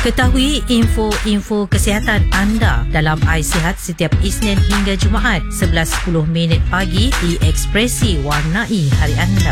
Ketahui info-info kesihatan anda dalam iSihat setiap Isnin hingga Jumaat 11.10 pagi di Ekspresi Warnai Hari Anda.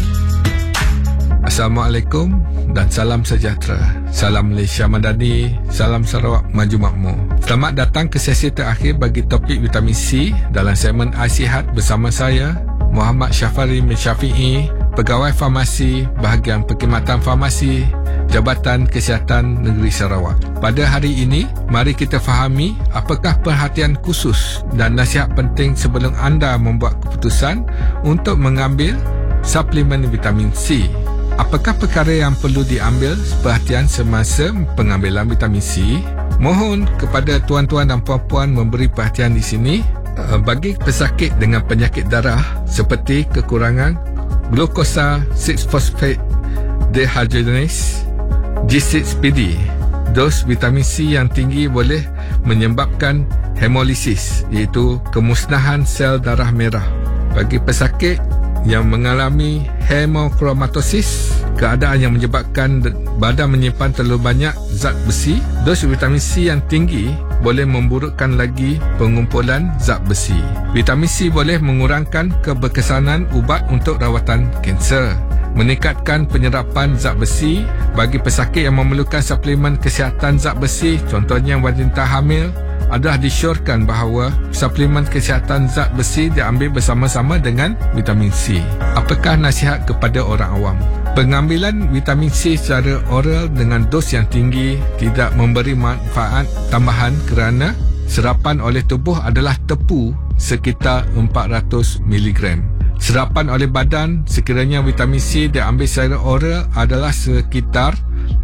Assalamualaikum dan salam sejahtera. Salam Malaysia Madani, salam Sarawak Maju Makmur. Selamat datang ke sesi terakhir bagi topik vitamin C dalam segmen iSihat bersama saya, Muhammad Syafari bin Syafi'i, Pegawai Farmasi Bahagian Perkhidmatan Farmasi Jabatan Kesihatan Negeri Sarawak. Pada hari ini, mari kita fahami apakah perhatian khusus dan nasihat penting sebelum anda membuat keputusan untuk mengambil suplemen vitamin C. Apakah perkara yang perlu diambil perhatian semasa pengambilan vitamin C? Mohon kepada tuan-tuan dan puan-puan memberi perhatian di sini bagi pesakit dengan penyakit darah seperti kekurangan glukosa 6-phosphate dehydrogenase G6PD. Dos vitamin C yang tinggi boleh menyebabkan hemolisis, iaitu kemusnahan sel darah merah. Bagi pesakit yang mengalami hemochromatosis, keadaan yang menyebabkan badan menyimpan terlalu banyak zat besi, dos vitamin C yang tinggi boleh memburukkan lagi pengumpulan zat besi. Vitamin C boleh mengurangkan keberkesanan ubat untuk rawatan kanser, meningkatkan penyerapan zat besi. Bagi pesakit yang memerlukan suplemen kesihatan zat besi, contohnya wanita hamil, adalah disyorkan bahawa suplemen kesihatan zat besi diambil bersama-sama dengan vitamin C. Apakah nasihat kepada orang awam? Pengambilan vitamin C secara oral dengan dos yang tinggi tidak memberi manfaat tambahan kerana serapan oleh tubuh adalah tepu sekitar 400 mg. Serapan oleh badan sekiranya vitamin C diambil secara oral adalah sekitar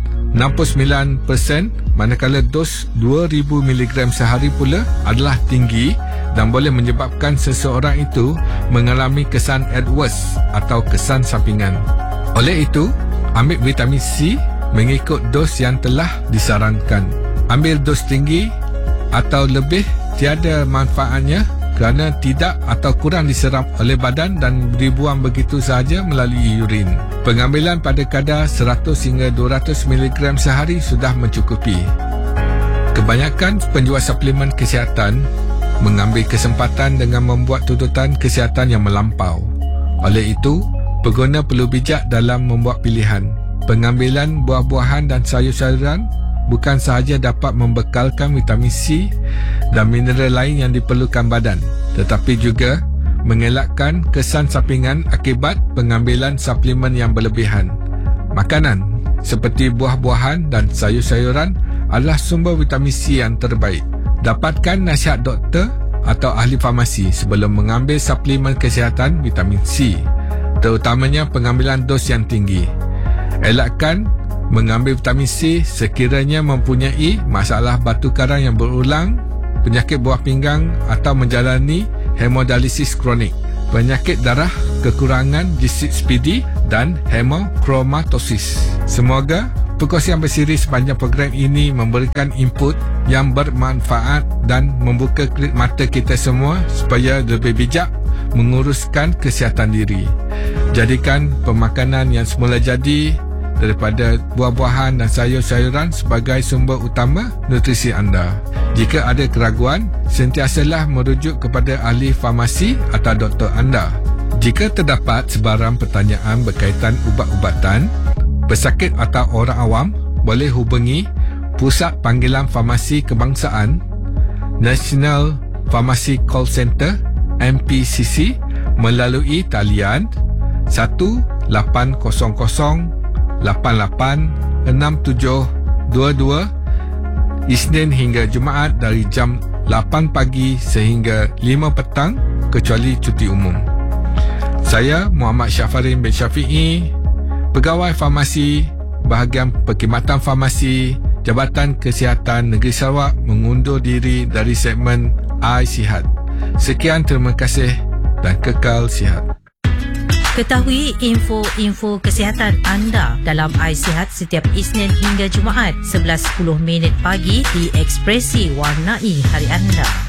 69%, manakala dos 2000 mg sehari pula adalah tinggi dan boleh menyebabkan seseorang itu mengalami kesan adverse atau kesan sampingan. Oleh itu, ambil vitamin C mengikut dos yang telah disarankan. Ambil dos tinggi atau lebih tiada manfaatnya kerana tidak atau kurang diserap oleh badan dan dibuang begitu sahaja melalui urin. Pengambilan pada kadar 100 hingga 200 mg sehari sudah mencukupi. Kebanyakan penjual suplemen kesihatan mengambil kesempatan dengan membuat tuntutan kesihatan yang melampau. Oleh itu, pengguna perlu bijak dalam membuat pilihan. Pengambilan buah-buahan dan sayur-sayuran bukan sahaja dapat membekalkan vitamin C dan mineral lain yang diperlukan badan, tetapi juga mengelakkan kesan sampingan akibat pengambilan suplemen yang berlebihan. Makanan seperti buah-buahan dan sayur-sayuran adalah sumber vitamin C yang terbaik. Dapatkan nasihat doktor atau ahli farmasi sebelum mengambil suplemen kesihatan vitamin C, terutamanya pengambilan dos yang tinggi. Elakkan mengambil vitamin C sekiranya mempunyai masalah batu karang yang berulang, penyakit buah pinggang atau menjalani hemodialisis kronik, penyakit darah, kekurangan G6PD dan hemochromatosis. Semoga perkongsian bersiri sepanjang program ini memberikan input yang bermanfaat dan membuka kelip mata kita semua supaya lebih bijak menguruskan kesihatan diri. Jadikan pemakanan yang semula jadi daripada buah-buahan dan sayur-sayuran sebagai sumber utama nutrisi anda. Jika ada keraguan, sentiasalah merujuk kepada ahli farmasi atau doktor anda. Jika terdapat sebarang pertanyaan berkaitan ubat-ubatan, pesakit atau orang awam boleh hubungi Pusat Panggilan Farmasi Kebangsaan, National Pharmacy Call Center NPCC melalui talian 1800-886722 Isnin hingga Jumaat dari jam 8 pagi sehingga 5 petang kecuali cuti umum. Saya Muhammad Syafari bin Syafi'i, Pegawai Farmasi Bahagian Perkhidmatan Farmasi Jabatan Kesihatan Negeri Sarawak, mengundur diri dari segmen iSihat. Sekian, terima kasih dan kekal sihat. Ketahui info-info kesihatan anda dalam iSihat setiap Isnin hingga Jumaat 11.10 pagi di Ekspresi Warnai Hari Anda.